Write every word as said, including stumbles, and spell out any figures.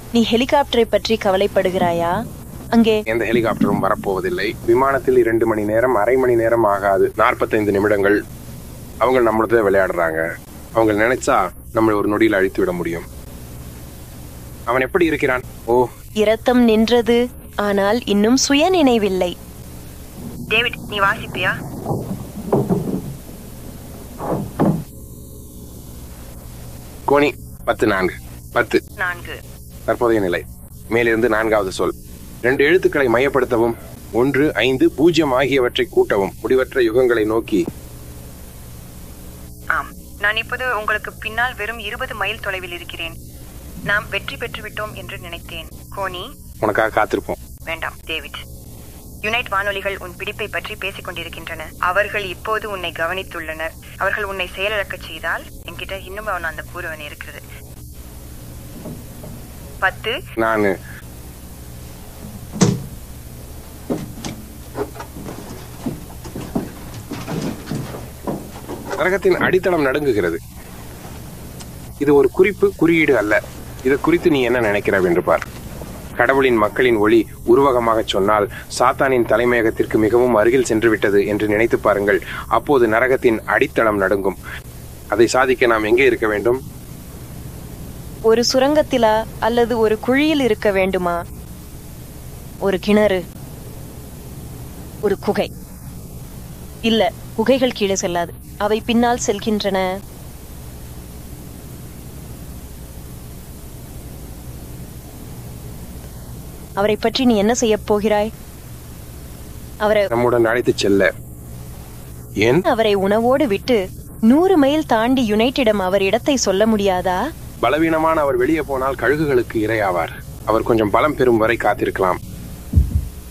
நீ ஹெலிகாப்டரை பற்றி கவலைப்படுகிறாயா? அங்கே எந்த ஹெலிகாப்டரும் வரப்போவதில்லை. விமானத்தில் இரண்டு மணி நேரம் அரை மணி நேரம் ஆகாது, நாற்பத்தைந்து நிமிடங்கள். அவங்க நம்மளதே விளையாடுறாங்க. அவங்க நினைச்சா நம்மளை ஒரு நொடியில் அழித்து விட முடியும். அவன் எப்படி இருக்கிறான்? ஓ, இரத்தம் நின்றது, ஆனால் இன்னும் சுய நினைவில்லை. டேவிட், நீ வாசிப்பியா? கோனி பத்து நான்கு பத்து நான்கு. தற்போதைய நிலை. மேலிருந்து நான்காவது சொல். ரெண்டு எழுத்துக்களை மையப்படுத்தவும். ஒன்று ஐந்து பூஜ்ஜியம் ஆகியவற்றை கூட்டவும். முடிவற்ற யுகங்களை நோக்கி. ஆம், நான் இப்போது உங்களுக்கு பின்னால் வெறும் இருபது மைல் தொலைவில் இருக்கிறேன். நாம் வெற்றி பெற்று விட்டோம் என்று நினைத்தேன். கோனி, உனக்காக காத்திருப்போம். வேண்டாம் டேவிட். யுனைட் வானொலிகள் உன் பிடிப்பை பற்றி பேசிக் கொண்டிருக்கின்றன. அவர்கள் இப்போது உன்னை கவனித்துள்ளனர். அவர்கள் உன்னை செயலிழக்க செய்தால் என்கிட்ட இன்னும் அவன் அந்த கூறுவன் இருக்கிறது. பத்து. நான் நரகத்தின் அடித்தளம் நடுங்குகிறது. இது ஒரு குறிப்பு குறியீடு அல்ல. இது குறித்து நீ என்ன நினைக்கிறாய் என்று பார். கடவுளின் மக்களின் ஒளி உருவகமாக சொன்னால் சாத்தானின் தலைமையகத்திற்கு மிகவும் அருகில் சென்று விட்டது என்று நினைத்து பாருங்கள். அப்போது நரகத்தின் அடித்தளம் நடுங்கும். அதை சாதிக்க நாம் எங்கே இருக்க வேண்டும்? ஒரு சுரங்கத்திலா அல்லது ஒரு குழியில் இருக்க வேண்டுமா? ஒரு கிணறு, ஒரு குகை. இல்ல, குகைகள் கீழே செல்லாது, அவை பின்னால் செல்கின்றன. அவரை பற்றி நீ என்ன செய்ய போகிறாய்? அவரை நம்முடன் அழைத்து செல்ல. ஏன் அவரை உணவோடு விட்டு நூறு மைல் தாண்டி யுனைட்டிடம் அவர் இடத்தை சொல்ல முடியாதா? பலவீனமான அவர் வெளியே போனால் கழுகுகளுக்கு இரையாவார். அவர் கொஞ்சம் பலம் பெறும் வரை காத்திருக்கலாம்.